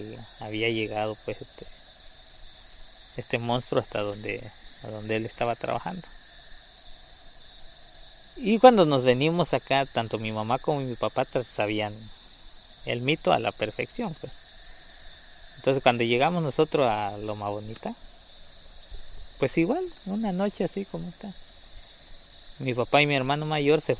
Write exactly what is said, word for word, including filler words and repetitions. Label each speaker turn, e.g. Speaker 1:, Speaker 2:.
Speaker 1: había llegado pues este, este monstruo hasta donde, a donde él estaba trabajando. Y cuando nos venimos acá, tanto mi mamá como mi papá sabían el mito a la perfección, pues. Entonces cuando llegamos nosotros a Loma Bonita, pues igual, una noche así como está. Mi papá y mi hermano mayor se